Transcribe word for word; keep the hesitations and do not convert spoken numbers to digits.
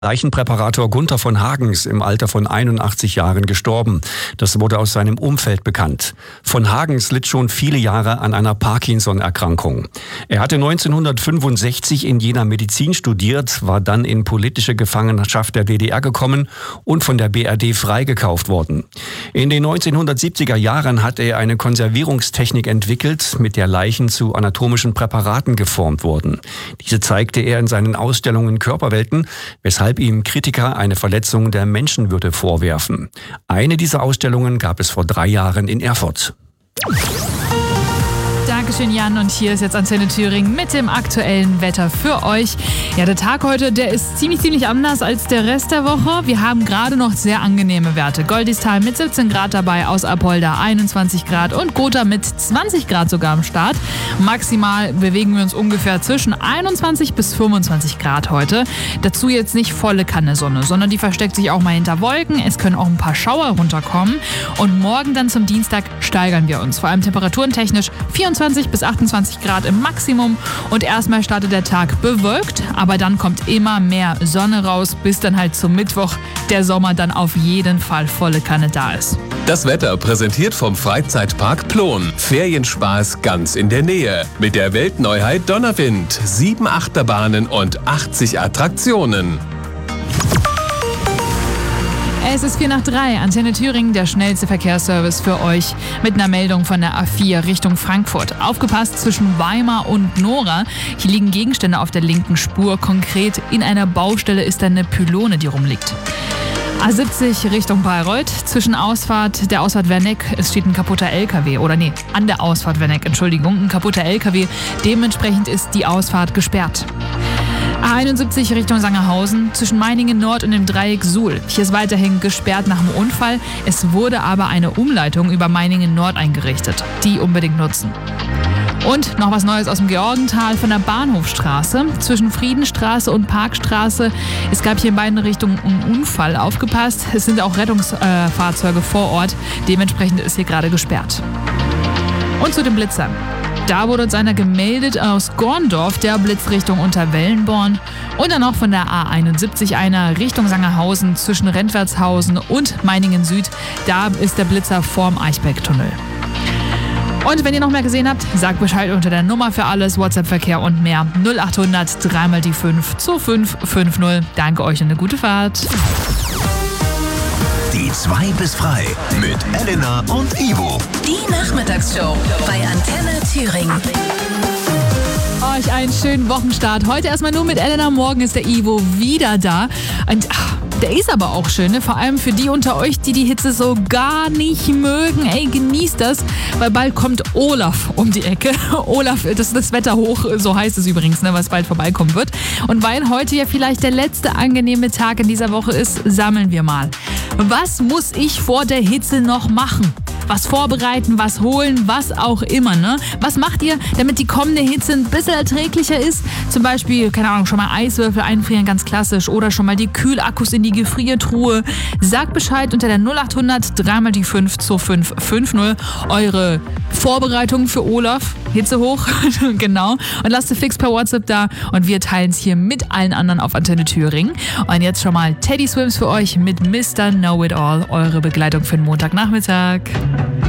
Leichenpräparator Gunther von Hagens im Alter von einundachtzig Jahren gestorben. Das wurde aus seinem Umfeld bekannt. Von Hagens litt schon viele Jahre an einer Parkinson-Erkrankung. Er hatte neunzehnhundertfünfundsechzig in Jena Medizin studiert, war dann in politische Gefangenschaft der D D R gekommen und von der B R D freigekauft worden. In den neunzehnhundertsiebziger Jahren hat er eine Konservierungstechnik entwickelt, mit der Leichen zu anatomischen Präparaten geformt wurden. Diese zeigte er in seinen Ausstellungen Körperwelten, weshalb ihm Kritiker eine Verletzung der Menschenwürde vorwerfen. Eine dieser Ausstellungen gab es vor drei Jahren in Erfurt. Dankeschön, Jan. Und hier ist jetzt Antenne Thüringen mit dem aktuellen Wetter für euch. Ja, der Tag heute, der ist ziemlich, ziemlich anders als der Rest der Woche. Wir haben gerade noch sehr angenehme Werte. Goldistal mit siebzehn Grad dabei, aus Apolda einundzwanzig Grad und Gotha mit zwanzig Grad sogar am Start. Maximal bewegen wir uns ungefähr zwischen einundzwanzig bis fünfundzwanzig Grad heute. Dazu jetzt nicht volle Kanne Sonne, sondern die versteckt sich auch mal hinter Wolken. Es können auch ein paar Schauer runterkommen. Und morgen dann zum Dienstag steigern wir uns. Vor allem temperatурentechnisch vierundzwanzig bis achtundzwanzig Grad im Maximum. Und erstmal startet der Tag bewölkt, aber dann kommt immer mehr Sonne raus, bis dann halt zum Mittwoch der Sommer dann auf jeden Fall volle Kanne da ist. Das Wetter präsentiert vom Freizeitpark Plon. Ferienspaß ganz in der Nähe. Mit der Weltneuheit Donnerwind. Sieben Achterbahnen und achtzig Attraktionen. Es ist vier nach drei. Antenne Thüringen, der schnellste Verkehrsservice für euch mit einer Meldung von der A vier Richtung Frankfurt. Aufgepasst zwischen Weimar und Nora. Hier liegen Gegenstände auf der linken Spur. Konkret in einer Baustelle ist da eine Pylone, die rumliegt. A siebzig Richtung Bayreuth, zwischen Ausfahrt, der Ausfahrt Werneck, es steht ein kaputter L K W, oder nee, an der Ausfahrt Werneck, Entschuldigung, ein kaputter L K W, dementsprechend ist die Ausfahrt gesperrt. A einundsiebzig Richtung Sangerhausen, zwischen Meiningen Nord und dem Dreieck Suhl. Hier ist weiterhin gesperrt nach dem Unfall, es wurde aber eine Umleitung über Meiningen Nord eingerichtet, die unbedingt nutzen. Und noch was Neues aus dem Georgental von der Bahnhofstraße. Zwischen Friedenstraße und Parkstraße. Es gab hier in beiden Richtungen einen Unfall. Aufgepasst, es sind auch Rettungsfahrzeuge äh, vor Ort. Dementsprechend ist hier gerade gesperrt. Und zu den Blitzern. Da wurde uns einer gemeldet aus Gorndorf, der Blitzrichtung Unterwellenborn. Und dann noch von der A einundsiebzig einer Richtung Sangerhausen zwischen Rentwertshausen und Meiningen Süd. Da ist der Blitzer vorm Eichbergtunnel. Und wenn ihr noch mehr gesehen habt, sagt Bescheid unter der Nummer für alles, WhatsApp-Verkehr und mehr. null achthundert drei mal die fünf zwei fünf fünf null. Danke euch und eine gute Fahrt. Die zwei bis frei mit Elena und Ivo. Die Nachmittagsshow bei Antenne Thüringen. Euch einen schönen Wochenstart. Heute erstmal nur mit Elena, morgen ist der Ivo wieder da. Und ach, der ist aber auch schön, ne? Vor allem für die unter euch, die die Hitze so gar nicht mögen. Ey, genießt das, weil bald kommt Olaf um die Ecke. Olaf, das ist das Wetter hoch, so heißt es übrigens, ne, was bald vorbeikommen wird. Und weil heute ja vielleicht der letzte angenehme Tag in dieser Woche ist, sammeln wir mal. Was muss ich vor der Hitze noch machen? Was vorbereiten, was holen, was auch immer, ne? Was macht ihr, damit die kommende Hitze ein bisschen erträglicher ist? Zum Beispiel, keine Ahnung, schon mal Eiswürfel einfrieren, ganz klassisch. Oder schon mal die Kühlakkus in die Gefriertruhe. Sagt Bescheid unter der null achthundert drei mal die fünf zwei fünf fünf null. Eure Vorbereitung für Olaf. Hitze hoch, genau. Und lasst es fix per WhatsApp da. Und wir teilen es hier mit allen anderen auf Antenne Thüringen. Und jetzt schon mal Teddy Swims für euch mit Mister Know It All. Eure Begleitung für den Montagnachmittag.